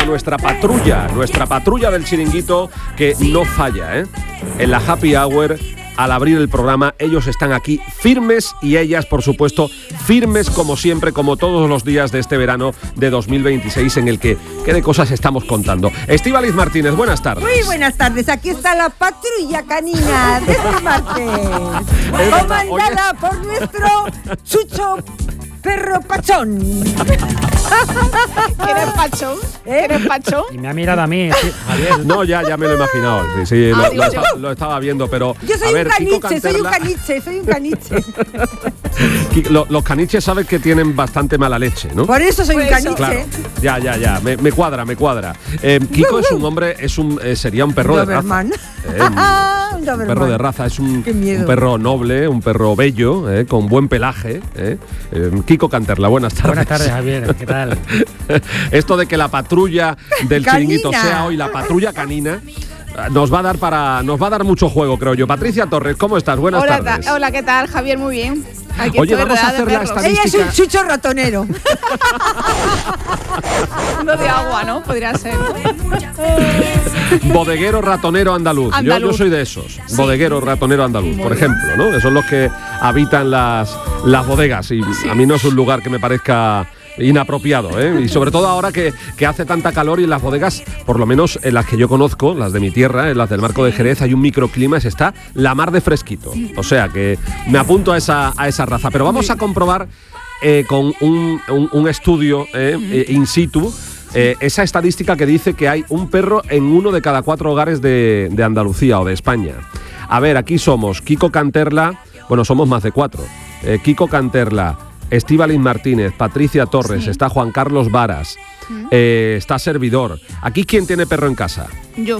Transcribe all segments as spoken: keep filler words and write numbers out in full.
nuestra patrulla, nuestra patrulla del chiringuito que no falla, ¿eh? En la Happy Hour, al abrir el programa, ellos están aquí firmes y ellas, por supuesto, firmes como siempre, como todos los días de este verano de dos mil veintiséis, en el que qué de cosas estamos contando. Estíbaliz Martínez, buenas tardes. Muy buenas tardes, aquí está la patrulla canina de este martes, comandada por nuestro Chucho Perro Pachón. ¿Quieres pachón? ¿Eh? ¿Quieres pachón? Y me ha mirado a mí, sí, Javier. No, ya, ya me lo he imaginado. Sí, sí, lo, lo, estaba, lo estaba viendo, pero. Yo soy a ver, un Kiko caniche, soy un Canterla, caniche, soy un caniche. Los, los caniches sabes que tienen bastante mala leche, ¿no? Por eso soy Por un eso. caniche. Claro, ya, ya, ya, me, me cuadra, me cuadra. Eh, Kiko es un hombre, es un, eh, sería un perro Doberman. de raza. Eh, Un un Doberman. perro de raza, es un, Qué miedo. un perro noble, un perro bello, eh, con buen pelaje. Eh. Eh, Kiko Canterla, buenas tardes. Buenas tardes, Javier. ¿Qué tal? Esto de que la patrulla del Canina. chiringuito sea hoy la patrulla canina nos va a dar para nos va a dar mucho juego, creo yo. Patricia Torres, ¿cómo estás? Buenas Hola, tardes. ta- hola, ¿qué tal, Javier? Muy bien. Aquí Oye, estoy vamos a rodeada de hacer la perros. estadística. Ella es un chucho ratonero. Uno de agua, ¿no? Podría ser. Bodeguero ratonero andaluz. Yo, Andaluz. yo soy de esos. Bodeguero ratonero andaluz, por ejemplo, ¿no? Que son los que habitan las, las bodegas. Y a mí no es un lugar que me parezca inapropiado, ¿eh? Y sobre todo ahora que, que hace tanta calor y en las bodegas, por lo menos en las que yo conozco, las de mi tierra, en las del Marco de Jerez, hay un microclima y se está la mar de fresquito. O sea que me apunto a esa, a esa raza. Pero vamos a comprobar eh, con un, un, un estudio eh, eh, in situ eh, esa estadística que dice que hay un perro en uno de cada cuatro hogares de, de Andalucía o de España. A ver, aquí somos Kiko Canterla, bueno, somos más de cuatro. Eh, Kiko Canterla, Estíbaliz Martínez, Patricia Torres, Sí. está Juan Carlos Varas, eh, está Servidor. ¿Aquí quién tiene perro en casa? Yo.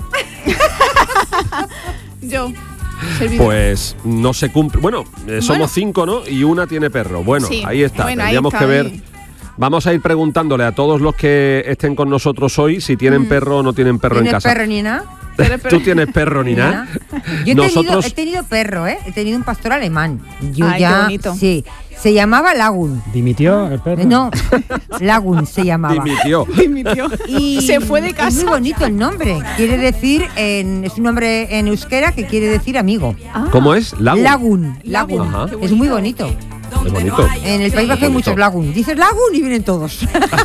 Yo. Servidor. Pues no se cumple. Bueno, eh, somos Bueno. cinco, ¿no? Y una tiene perro. Bueno, Sí. ahí está. Bueno, ahí Tendríamos está, que ver. ahí. Vamos a ir preguntándole a todos los que estén con nosotros hoy si tienen perro o no tienen perro en ¿Tienes casa. perro ni nada? ¿Quieres perro? ¿Tú tienes perro ni nada? Yo he, Nosotros. tenido, he tenido perro, ¿eh? He tenido un pastor alemán. Yo Ay, qué ya, bonito. sí. Se llamaba Lagun. ¿Dimitió el perro? No, Lagun se llamaba. Dimitió. Dimitió. Y Se fue de Es casa. muy bonito el nombre. Quiere decir, en, es un nombre en euskera que quiere decir amigo. Ah, ¿Cómo es? Lagun. Lagun. Lagun. Ajá. Qué Es muy bonito. Es bonito. En el País Vasco hay muchos Lagun. Dices Lagun y vienen todos.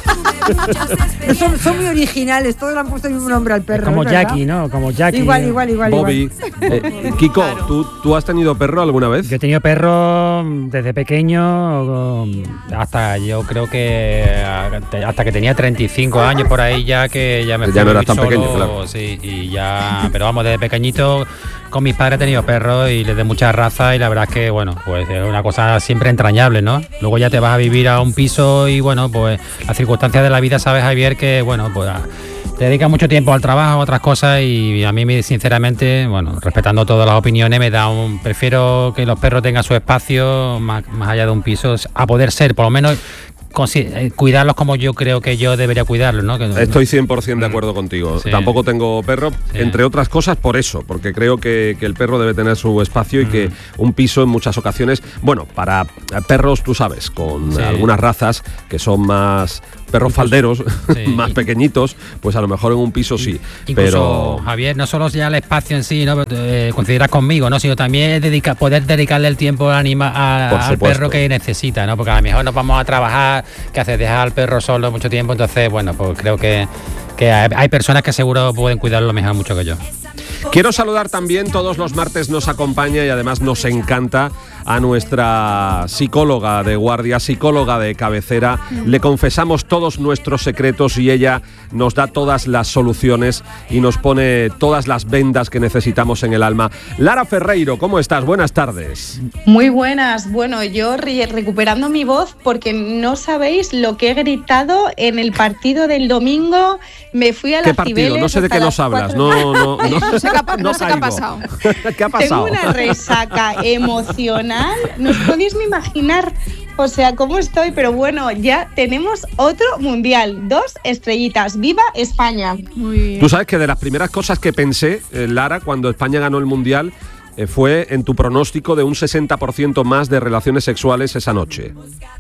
son, son muy originales. Todos le han puesto el mismo nombre al perro. Como ¿es verdad? Jackie, ¿no? Como Jackie. Igual, igual, igual. Bobby. igual. Eh, Kiko, ¿tú, ¿tú has tenido perro alguna vez? Yo he tenido perro desde pequeño um, hasta yo creo que hasta que tenía treinta y cinco años por ahí ya que ya me Ya fui a no eras vivir tan solo, pequeño, claro. Sí, y ya, pero vamos, desde pequeñito con mis padres he tenido perros y les de muchas razas y la verdad es que bueno, pues es una cosa siempre entrañable, ¿no? Luego ya te vas a vivir a un piso y bueno, pues las circunstancias de la vida, sabes, Javier, que bueno, pues te dedicas mucho tiempo al trabajo, a otras cosas y a mí me- sinceramente, bueno, respetando todas las opiniones, me da un prefiero que los perros tengan su espacio más, más allá de un piso, a poder ser, por lo menos consi- eh, cuidarlos como yo creo que yo debería cuidarlos, ¿no? Que- Estoy cien por ciento de acuerdo contigo. Sí. Tampoco tengo perro, Sí. entre otras cosas por eso, porque creo que, que el perro debe tener su espacio y que un piso en muchas ocasiones, bueno, para perros, tú sabes, con Sí. algunas razas que son más perros falderos, Sí. más pequeñitos, pues a lo mejor en un piso sí. Incluso, Pero Javier, no solo ya el espacio en sí, ¿no? Eh, consideras conmigo, ¿no? Sino también dedica, poder dedicarle el tiempo al, anima, a- Por al supuesto. perro que necesita, ¿no? Porque a lo mejor nos vamos a trabajar, que hace dejar al perro solo mucho tiempo, entonces, bueno, pues creo que, que hay, hay personas que seguro pueden cuidarlo mejor mucho que yo. quiero saludar también, todos los martes nos acompaña y además nos encanta a nuestra psicóloga de guardia, psicóloga de cabecera. Le confesamos todos nuestros secretos y ella nos da todas las soluciones y nos pone todas las vendas que necesitamos en el alma. Lara Ferreiro, ¿cómo estás? Buenas tardes. Muy buenas. Bueno, yo re- recuperando mi voz porque no sabéis lo que he gritado en el partido del domingo. Me fui a ¿Qué las partido? Cibeles No sé de hasta qué las nos hablas. cuatro. No, no, no. No sé qué ha pa- no sé qué ha caigo. pasado. ¿Qué ha pasado? Tengo una resaca emocional. No os podéis ni imaginar, o sea, cómo estoy, pero bueno, ya tenemos otro mundial, dos estrellitas. ¡Viva España! Muy bien. Tú sabes que de las primeras cosas que pensé, eh, Lara, cuando España ganó el Mundial, eh, fue en tu pronóstico de un sesenta por ciento más de relaciones sexuales esa noche.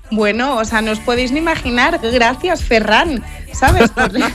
Bueno, o sea, no os podéis ni imaginar. Gracias, Ferran, ¿sabes?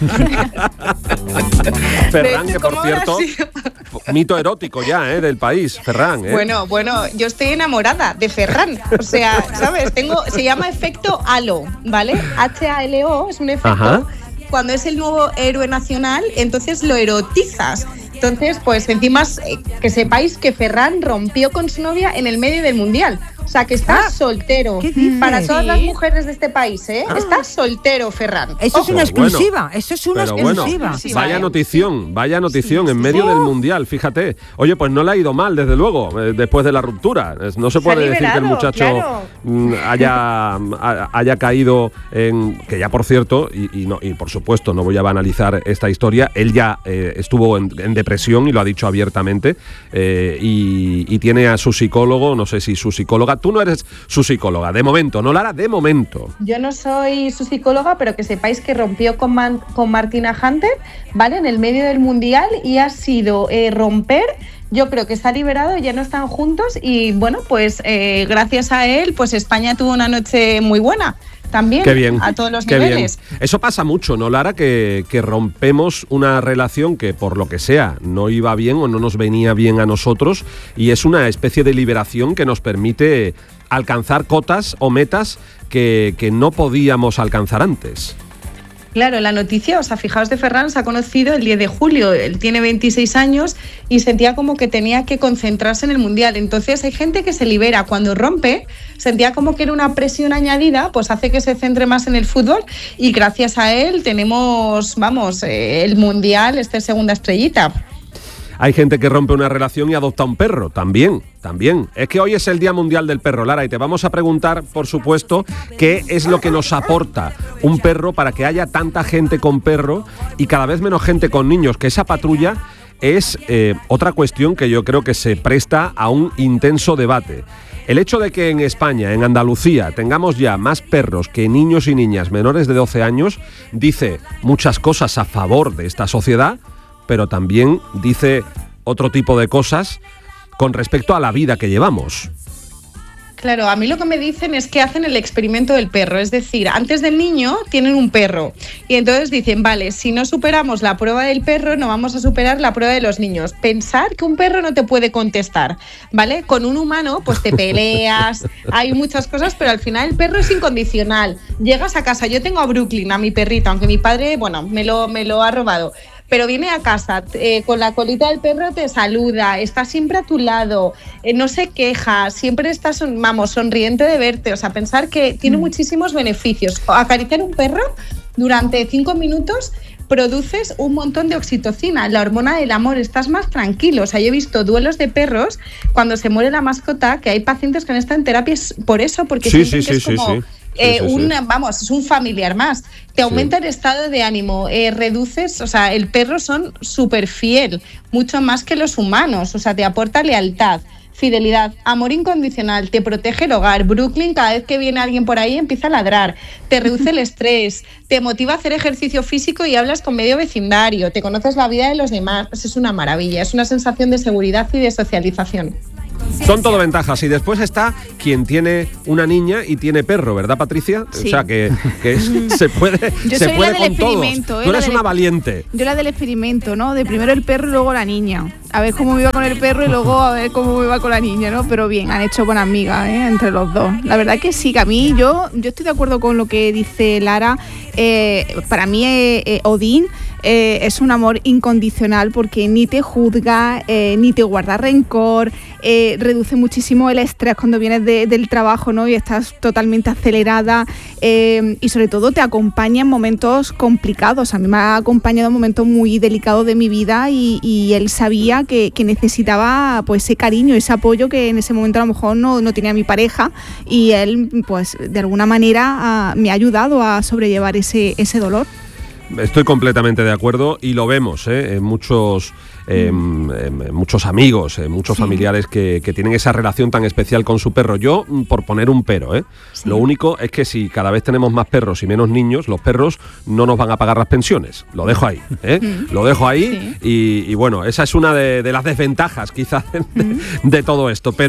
Ferran, que por ¿Cómo cierto, habrá sido? mito erótico ya, ¿eh? Del país, Ferran, ¿eh? Bueno, bueno, yo estoy enamorada de Ferran. O sea, ¿sabes? Tengo, se llama efecto halo, ¿vale? H A L O es un efecto. Ajá. Cuando es el nuevo héroe nacional, entonces lo erotizas. Entonces, pues encima eh, que sepáis que Ferran rompió con su novia en el medio del mundial. O sea, que está Ah, soltero. ¿qué dices? Para todas Sí. las mujeres de este país, ¿eh? Ah. Está soltero, Ferran. Eso es Ojo. una Pues bueno, exclusiva, eso es una Pero bueno, exclusiva. Sí, vaya vaya. notición, vaya notición Sí, en sí, medio sí. del mundial, fíjate. Oye, pues no le ha ido mal, desde luego, eh, después de la ruptura. Es- No se Se ha puede decir que el liberado, muchacho claro. mm, haya, ha- haya caído en... Que ya, por cierto, y, y no, y por supuesto no voy a banalizar esta historia, él ya eh, estuvo en, en depresión y lo ha dicho abiertamente, eh, y, y tiene a su psicólogo, no sé si su psicóloga... Tú no eres su psicóloga, de momento, ¿no, Lara? De momento. Yo no soy su psicóloga, pero que sepáis que rompió con, Man- con Martina Hunter, ¿vale? En el medio del mundial y ha sido eh, romper. Yo creo que está liberado, ya no están juntos y bueno, pues eh, gracias a él, pues España tuvo una noche muy buena. También, Qué bien, a todos los qué niveles. bien. Eso pasa mucho, ¿no, Lara? Que, que rompemos una relación que por lo que sea no iba bien o no nos venía bien a nosotros y es una especie de liberación que nos permite alcanzar cotas o metas que, que no podíamos alcanzar antes. Claro, la noticia, o sea, fijaos, de Ferran se ha conocido el diez de julio, él tiene veintiséis años y sentía como que tenía que concentrarse en el Mundial. Entonces hay gente que se libera cuando rompe, sentía como que era una presión añadida, pues hace que se centre más en el fútbol y gracias a él tenemos, vamos, eh, el Mundial, esta segunda estrellita. Hay gente que rompe una relación y adopta un perro, también, también. Es que hoy es el Día Mundial del Perro, Lara, y te vamos a preguntar, por supuesto, qué es lo que nos aporta un perro para que haya tanta gente con perro y cada vez menos gente con niños, que esa patrulla es eh, otra cuestión que yo creo que se presta a un intenso debate. El hecho de que en España, en Andalucía, tengamos ya más perros que niños y niñas menores de doce años, dice muchas cosas a favor de esta sociedad, pero también dice otro tipo de cosas con respecto a la vida que llevamos. Claro, a mí lo que me dicen es que hacen el experimento del perro, es decir, antes del niño tienen un perro y entonces dicen, vale, si no superamos la prueba del perro, no vamos a superar la prueba de los niños. Pensar que un perro no te puede contestar, ¿vale? Con un humano, pues te peleas, hay muchas cosas, pero al final el perro es incondicional. Llegas a casa, yo tengo a Brooklyn, a mi perrito, aunque mi padre, bueno, me lo, me lo ha robado. Pero viene a casa, eh, con la colita del perro te saluda, está siempre a tu lado, eh, no se queja, siempre está, son, vamos, sonriente de verte. O sea, pensar que tiene muchísimos beneficios. Acariciar un perro durante cinco minutos produces un montón de oxitocina, la hormona del amor, estás más tranquilo. O sea, yo he visto duelos de perros cuando se muere la mascota, que hay pacientes que no están en terapia por eso, porque Sí, sienten sí, que sí, es sí, como... sí. Sí, Eh, sí, sí. un, vamos, es un familiar más. Te aumenta Sí. el estado de ánimo, eh, reduces, o sea, el perro son súper fiel, mucho más que los humanos, o sea, te aporta lealtad, fidelidad, amor incondicional, te protege el hogar. Brooklyn, cada vez que viene alguien por ahí, empieza a ladrar, te reduce el estrés, te motiva a hacer ejercicio físico y hablas con medio vecindario, te conoces la vida de los demás. Es una maravilla, es una sensación de seguridad y de socialización. Son todo ventajas. Y después está quien tiene una niña y tiene perro, ¿verdad, Patricia? Sí. O sea, que, que es- se puede, Yo se soy puede la del con todos. experimento, ¿eh? Tú La eres del- una valiente. Yo la del experimento, ¿no? De primero el perro y luego la niña. A ver cómo me iba con el perro y luego a ver cómo me iba con la niña, ¿no? Pero bien, han hecho buena amiga, ¿eh? Entre los dos. La verdad que sí, que a mí, yo, yo estoy de acuerdo con lo que dice Lara. Eh, para mí, eh, eh, Odín eh, es un amor incondicional porque ni te juzga, eh, ni te guarda rencor, eh, reduce muchísimo el estrés cuando vienes de- del trabajo, ¿no? Y estás totalmente acelerada, eh, y sobre todo te acompaña en momentos complicados. A mí me ha acompañado en momentos muy delicados de mi vida y, y él sabía que, que necesitaba pues ese cariño, ese apoyo que en ese momento a lo mejor no, no tenía mi pareja, y él pues de alguna manera ah, me ha ayudado a sobrellevar ese, ese dolor. Estoy completamente de acuerdo y lo vemos, ¿eh? En muchos, eh, en muchos amigos, en muchos Sí. familiares que, que tienen esa relación tan especial con su perro. Yo, mm, por poner un pero, ¿eh? Sí. Lo único es que si cada vez tenemos más perros y menos niños, los perros no nos van a pagar las pensiones. Lo dejo ahí, ¿eh? Lo dejo ahí y, y bueno, esa es una de, de las desventajas quizás de, de todo esto. Pero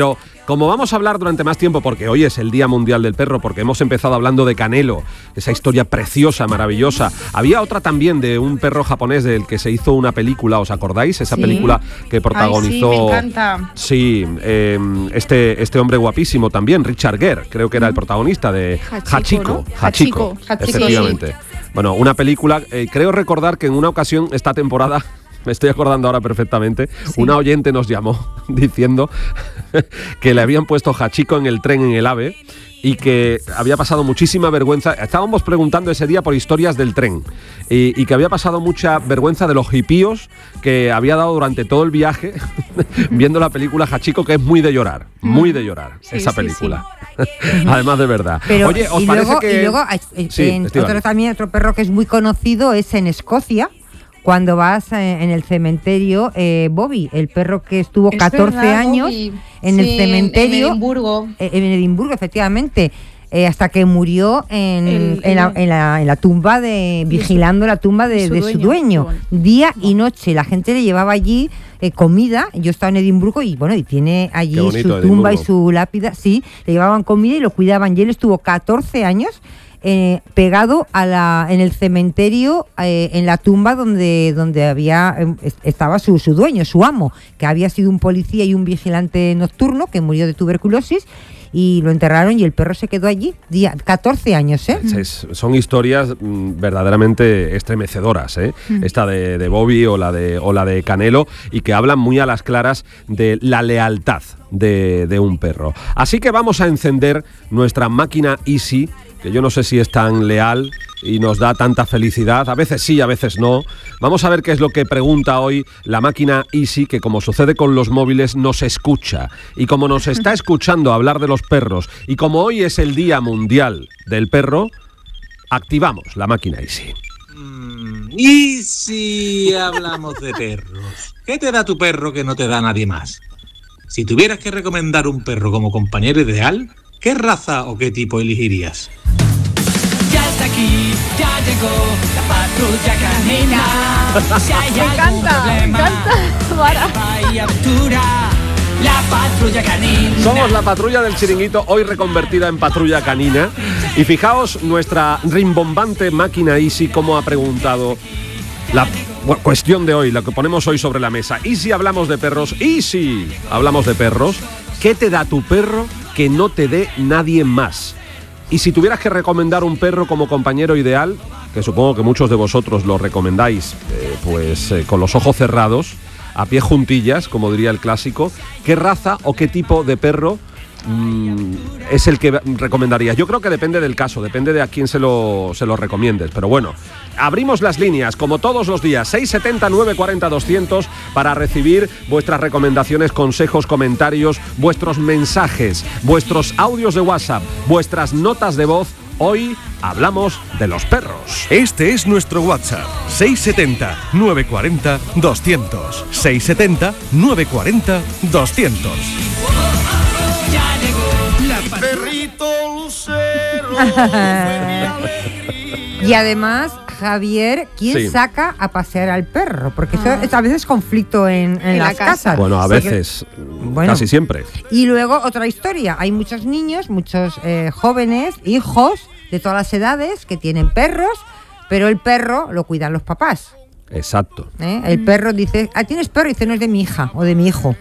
como vamos a hablar durante más tiempo, porque hoy es el Día Mundial del Perro, porque hemos empezado hablando de Canelo, esa historia preciosa, maravillosa. Había otra también de un perro japonés del que se hizo una película, ¿os acordáis? Esa Sí. película que protagonizó... Ay, sí, me encanta. Sí, eh, este, este hombre guapísimo también, Richard Gere, creo que era el protagonista de Hachiko, Hachiko. ¿no? Hachiko, Hachiko, efectivamente. Bueno, una película, eh, creo recordar que en una ocasión esta temporada, me estoy acordando ahora perfectamente, Sí. una oyente nos llamó diciendo que le habían puesto Hachiko en el tren en el AVE y que había pasado muchísima vergüenza. Estábamos preguntando ese día por historias del tren y, y que había pasado mucha vergüenza de los hipíos que había dado durante todo el viaje viendo la película Hachiko, que es muy de llorar, muy de llorar, Sí, esa sí, película. Además de verdad. Pero, Oye, ¿os y, parece luego, que...? y luego, eh, Sí, en Estíbaliz. otro, también otro perro que es muy conocido es en Escocia, cuando vas eh, en el cementerio, eh, Bobby, el perro que estuvo Es catorce verdad, años Bobby. en el Sí, cementerio, en Edimburgo. eh, en Edimburgo, efectivamente, eh, hasta que murió en, El- en, la, el- en, la, en la tumba, de vigilando la tumba de, de su de su dueño. dueño, Bueno. día y noche. La gente le llevaba allí eh, comida. Yo estaba en Edimburgo y bueno, y tiene allí Qué bonito, su tumba y Edimburgo. su lápida, sí, le llevaban comida y lo cuidaban. Y él estuvo catorce años eh, pegado a la, en el cementerio, eh, en la tumba donde, donde había eh, est- estaba su, su dueño, su amo, que había sido un policía y un vigilante nocturno que murió de tuberculosis, y lo enterraron y el perro se quedó allí, día, catorce años, ¿eh? Es- son historias mm, verdaderamente estremecedoras, ¿eh? Esta de, de Bobby o la de, o la de Canelo, y que hablan muy a las claras de la lealtad de, de un perro. Así que vamos a encender nuestra máquina Easy, que yo no sé si es tan leal y nos da tanta felicidad, a veces sí, a veces no. Vamos a ver qué es lo que pregunta hoy la máquina Easy, que como sucede con los móviles, nos escucha. Y como nos está escuchando hablar de los perros, y como hoy es el Día Mundial del Perro, activamos la máquina Easy. Mm, y si hablamos de perros, ¿qué te da tu perro que no te da nadie más? Si tuvieras que recomendar un perro como compañero ideal, ¿qué raza o qué tipo elegirías? Ya está aquí, ya llegó la patrulla canina. Si hay Me algún encanta, me problema, encanta. Mara. hay aventura. La patrulla canina. Somos la patrulla del Chiringuito, hoy reconvertida en patrulla canina. Y fijaos nuestra rimbombante máquina Easy cómo ha preguntado la bueno, cuestión de hoy, la que ponemos hoy sobre la mesa. ¿Y si hablamos de perros? ¿Y si hablamos de perros? ¿Qué te da tu perro que no te dé nadie más? Y si tuvieras que recomendar un perro como compañero ideal, que supongo que muchos de vosotros lo recomendáis, eh, pues eh, con los ojos cerrados, a pie juntillas, como diría el clásico, ¿qué raza o qué tipo de perro mm, es el que recomendarías? Yo creo que depende del caso, depende de a quién se lo, se lo recomiendes. Pero bueno, abrimos las líneas, como todos los días, seis siete cero, nueve cuatro cero, doscientos, para recibir vuestras recomendaciones, consejos, comentarios, vuestros mensajes, vuestros audios de WhatsApp, vuestras notas de voz. Hoy hablamos de los perros. Este es nuestro WhatsApp, seis siete cero, nueve cuatro cero, doscientos. seis siete cero, nueve cuatro cero, doscientos. Y además, Javier, ¿quién Sí. saca a pasear al perro? Porque eso es a veces conflicto en, en En la las casa. casas. Bueno, a Porque- veces, Bueno. casi siempre. Y luego otra historia. Hay muchos niños, muchos eh, jóvenes, hijos de todas las edades que tienen perros, pero el perro lo cuidan los papás. Exacto. ¿eh? El perro dice, ah, ¿tienes perro? Y dice, no, es de mi hija o de mi hijo.